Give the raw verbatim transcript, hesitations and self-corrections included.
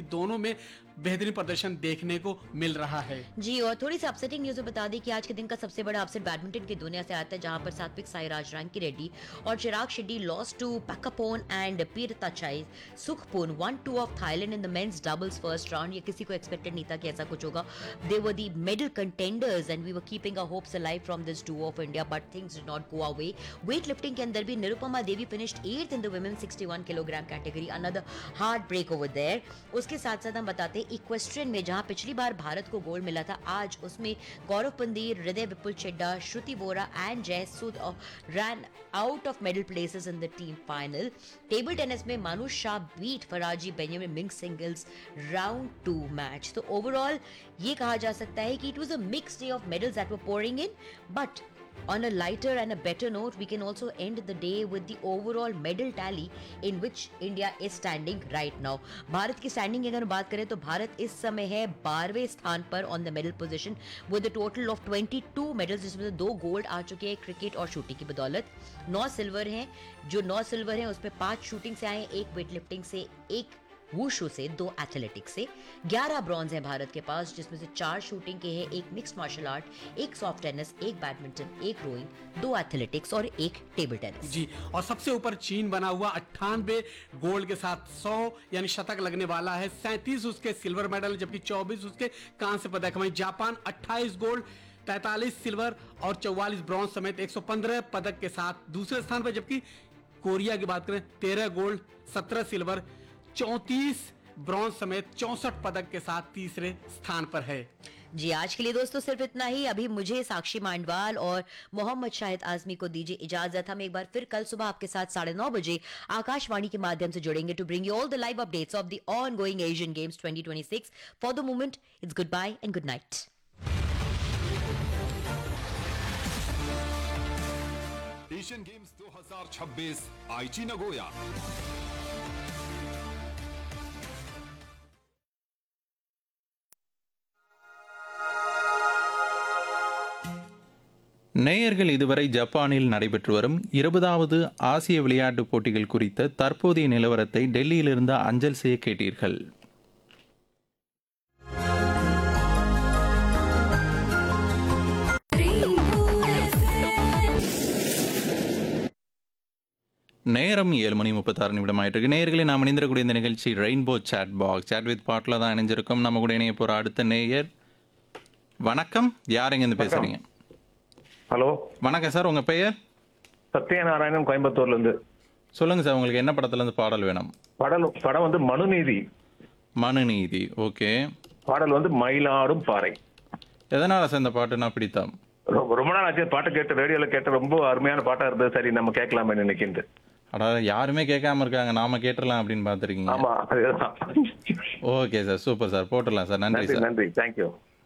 दोनों में बेहतरीन प्रदर्शन देखने को मिल रहा है। जी, और थोड़ी सी अपसेटिंग न्यूज बता दें कि आज के दिन का सबसे बड़ा अपसेट बैडमिंटन की दुनिया से आता है, जहां पर सात्विक साईराज रैंकी रेड्डी और Chirag Shetty lost to पैकापोन and पीरताचाई सुखपोन one two of Thailand in the men's doubles first round. ये किसी को एक्सपेक्टेड नहीं था कि ऐसा कुछ होगा। दे were the medal contenders and we were keeping our hopes alive from this Duo of India, but things did not go away. Weight lifting के अंदर भी निरुपमा देवी finished eighth in the women sixty one kilogram category, another hard break over there. उसके साथ साथ हम बताते हैं equestrian में, जहां पिछली बार भारत को गोल्ड मिला था, आज उसमें गौरव पंदीर, हृदय विपुल चड्डा, श्रुति बोरा एंड जय सूद ran out of medal places in the team final. Table tennis में मानुष Shah beat फराजी Benjamin Ming singles round to match. तो ओवरऑल ये कहा जा सकता है कि it was a mix day of medals that were pouring in, but on a lighter and a better note, we can also end the day with the overall medal tally in which India is standing right now. Bharat की standing की अगर बात करें तो भारत इस समय है बारहवें स्थान पर on the medal position with a total of बाईस मेडल्स, जिसमें से दो गोल्ड आ चुके हैं क्रिकेट और शूटिंग की बदौलत। नौ सिल्वर हैं, जो नौ सिल्वर हैं उसमें पांच शूटिंग से आए, एक वेट लिफ्टिंग से, एक वुशु से, दो एथलेटिक्स से। ग्यारह ब्रॉन्ज है भारत के पास, जिसमें से चार शूटिंग के हैं, एक मिक्स्ड मार्शल आर्ट, एक सॉफ्ट टेनिस, एक बैडमिंटन, एक रोइंग, दो एथलेटिक्स और एक टेबल टेनिस। जी, और सबसे ऊपर चीन बना हुआ अट्ठानवे गोल्ड के साथ सौ यानी शतक लगने वाला है। सैंतीस उसके सिल्वर मेडल, जबकि चौबीस उसके कांस्य पदक। वहीं जापान अट्ठाईस गोल्ड, तैंतालीस सिल्वर और चौवालीस ब्रॉन्ज समेत एक सौ पंद्रह पदक के साथ दूसरे स्थान पर, जबकि कोरिया की बात करें तेरह गोल्ड, सत्रह सिल्वर, चौंतीस ब्रॉन्ज समेत चौसठ पदक के साथ तीसरे स्थान पर है। जी, आज के लिए दोस्तों सिर्फ इतना ही। अभी मुझे, साक्षी मांडवाल और मोहम्मद शाहिद आजमी को दीजिए इजाजत। हम एक बार फिर कल सुबह आपके साथ साढ़े नौ बजे आकाशवाणी के माध्यम से जुड़ेंगे to bring you all the live updates of the on going Asian games twenty twenty six. For the moment it's good bye and good night. Asian games दो हज़ार छब्बीस आईची नगोया। நேயர்கள் இதுவரை ஜப்பானில் நடைபெற்று வரும் இருபதாவது ஆசிய விளையாட்டுப் போட்டிகள் குறித்த தற்போதைய நிலவரத்தை டெல்லியிலிருந்து அஞ்சல் செய்ய கேட்டீர்கள். நேரம் ஏழு மணி முப்பத்தாறு நிமிடம் ஆயிட்டு இருக்கு. நேயர்களை நாம் இணைந்திருக்கக்கூடிய இந்த நிகழ்ச்சி rainbow chat box, chat with பாட்டில் தான் இணைஞ்சிருக்கோம். நம்ம கூட இணைய போகிற அடுத்த நேயர், வணக்கம், யார் எங்கேருந்து பேசுறீங்க? ஹலோ, வணக்கம் சார், உங்க பெயர்? சத்யநாராயணன், கோயம்புத்தூர்ல இருந்து. சொல்லுங்க சார், உங்களுக்கு என்ன படத்துல இருந்து பாடல் வேணும்? படம் படம் வந்து மனுநீதி. மனுநீதி, ஓகே. பாடல் வந்து மயிலாடும் பாறை. எதனால சார் இந்த பாட்டு நான் பிடித்தோம்? ரொம்ப ரொம்ப நாள் ஆச்சு பாட்டு கேட்டு, ரேடியோல கேட்டு ரொம்ப அருமையான பாட்டா இருந்தது. சரி, நம்ம கேட்கலாமே நினைக்கின்ற. அதாவது யாருமே கேட்காம இருக்காங்க, நாம கேட்டுடலாம் அப்படின்னு பாத்துருக்கீங்க. ஆமா, அதுதான். ஓகே சார், சூப்பர் சார், போட்டுடலாம் சார். நன்றி சார். நன்றி, தேங்க்யூ.